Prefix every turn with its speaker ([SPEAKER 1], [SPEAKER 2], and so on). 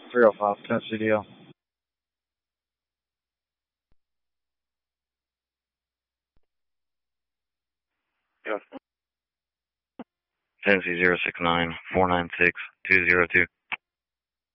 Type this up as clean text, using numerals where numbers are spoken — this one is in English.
[SPEAKER 1] 305, Cat CDL.
[SPEAKER 2] Yeah. Tennessee 069 496 202.